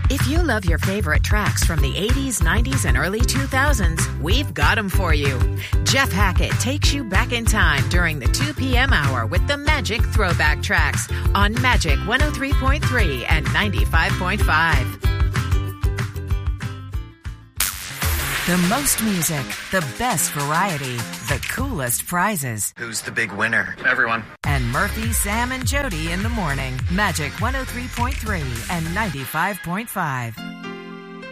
If you love your favorite tracks from the 80s, 90s, and early 2000s, we've got them for you. Jeff Hackett takes you back in time during the 2 p.m. hour with the Magic Throwback Tracks on Magic 103.3 and 95.5. The most music, the best variety, the coolest prizes. Who's the big winner? Everyone. And Murphy, Sam, and Jody in the morning. Magic 103.3 and 95.5.